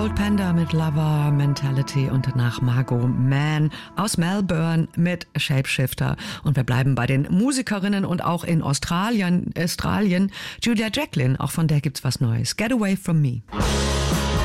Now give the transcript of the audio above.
Gold Panda mit Lover Mentality und danach Margot Mann aus Melbourne mit Shapeshifter. Und wir bleiben bei den Musikerinnen und auch in Australien. Julia Jacklin, auch von der gibt's was Neues. Get Away From Me.